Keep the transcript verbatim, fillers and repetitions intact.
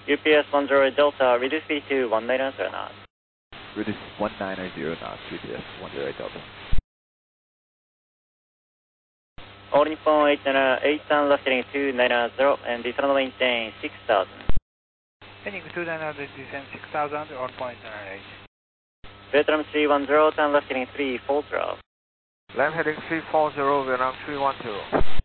U P S one zero Delta, reduce speed to one nine zero knots. Reduce one nine zero knots, U P S one zero Delta. All Nippon eight nine eight, and left heading two nine zero, and descend maintain six thousand. Heading two nine zero, descend six thousand, on point nine eight. Vietnam three one zero, and left heading three four zero. Left heading three four zero, Vietnam three one zero.